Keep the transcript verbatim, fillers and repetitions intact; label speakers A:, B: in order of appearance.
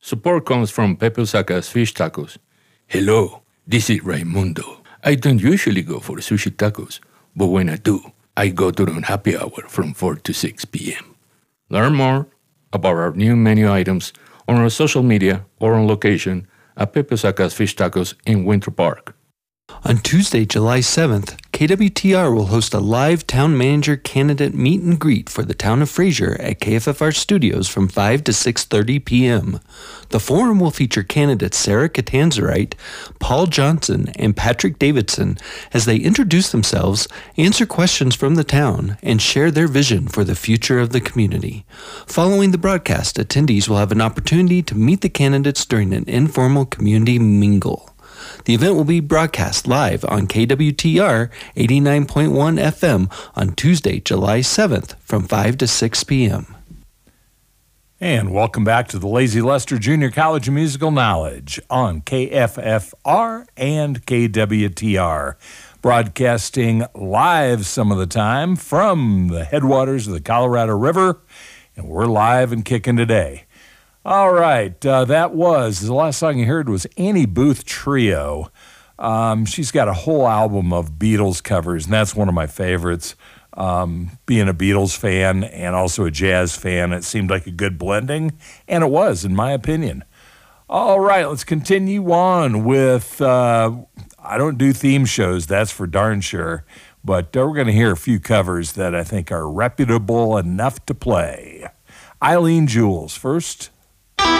A: Support comes from Pepe Osaka's Fish Tacos. Hello, this is Raimundo. I don't usually go for sushi tacos, but when I do, I go during happy hour from four to six p.m. Learn more about our new menu items on our social media or on location at Pepe Osaka's Fish Tacos in Winter Park.
B: On Tuesday, July seventh, K W T R will host a live town manager candidate meet and greet for the town of Fraser at K F F R Studios from five to six thirty p.m. The forum will feature candidates Sarah Catanzarite, Paul Johnson, and Patrick Davidson as they introduce themselves, answer questions from the town, and share their vision for the future of the community. Following the broadcast, attendees will have an opportunity to meet the candidates during an informal community mingle. The event will be broadcast live on K W T R eighty-nine point one F M on Tuesday, July seventh from five to six p.m.
C: And welcome back to the Lazy Lester Junior College of Musical Knowledge on K F F R and K W T R. Broadcasting live some of the time from the headwaters of the Colorado River, and we're live and kicking today. All right, uh, that was, the last song you heard was Annie Booth Trio. Um, she's got a whole album of Beatles covers, and that's one of my favorites. Um, being a Beatles fan and also a jazz fan, it seemed like a good blending, and it was, in my opinion. All right, let's continue on with, uh, I don't do theme shows, that's for darn sure, but uh, we're going to hear a few covers that I think are reputable enough to play. Eileen Jules first.